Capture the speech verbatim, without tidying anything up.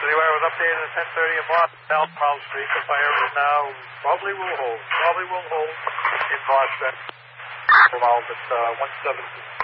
City Wire was updated at ten thirty in Boston. Down Mount Street. The fire is now probably will hold. Probably will hold in Boston. Around at uh, one seventy.